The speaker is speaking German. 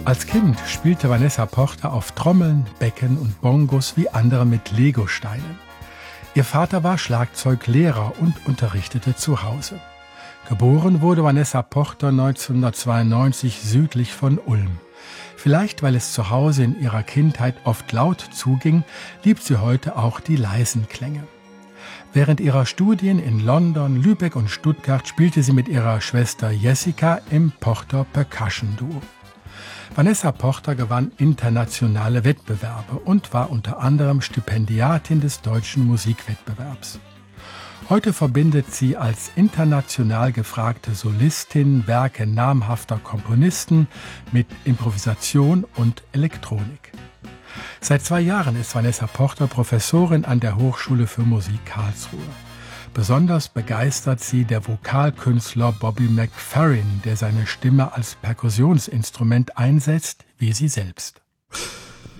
Als Kind spielte Vanessa Porter auf Trommeln, Becken und Bongos wie andere mit Legosteinen. Ihr Vater war Schlagzeuglehrer und unterrichtete zu Hause. Geboren wurde Vanessa Porter 1992 südlich von Ulm. Vielleicht, weil es zu Hause in ihrer Kindheit oft laut zuging, liebt sie heute auch die leisen Klänge. Während ihrer Studien in London, Lübeck und Stuttgart spielte sie mit ihrer Schwester Jessica im Porter Percussion Duo. Vanessa Porter gewann internationale Wettbewerbe und war unter anderem Stipendiatin des Deutschen Musikwettbewerbs. Heute verbindet sie als international gefragte Solistin Werke namhafter Komponisten mit Improvisation und Elektronik. Seit 2 Jahren ist Vanessa Porter Professorin an der Hochschule für Musik Karlsruhe. Besonders begeistert sie der Vokalkünstler Bobby McFerrin, der seine Stimme als Perkussionsinstrument einsetzt, wie sie selbst.